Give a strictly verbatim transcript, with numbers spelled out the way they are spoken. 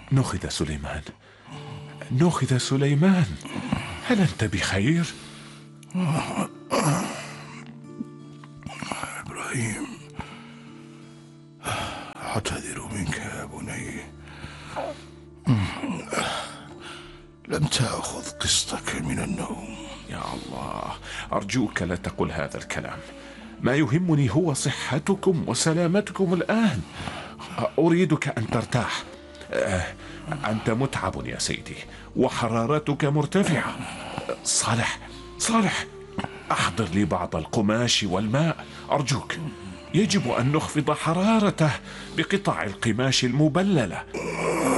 نخذ سليمان، نخذ سليمان، هل أنت بخير؟ إبراهيم، أعتذر منك يا بني، لم تأخذ قسطك من النوم. يا الله، أرجوك لا تقل هذا الكلام، ما يهمني هو صحتكم وسلامتكم الآن. أريدك أن ترتاح، أنت متعب يا سيدي وحرارتك مرتفعة. صالح صالح، أحضر لي بعض القماش والماء أرجوك، يجب أن نخفض حرارته بقطع القماش المبللة.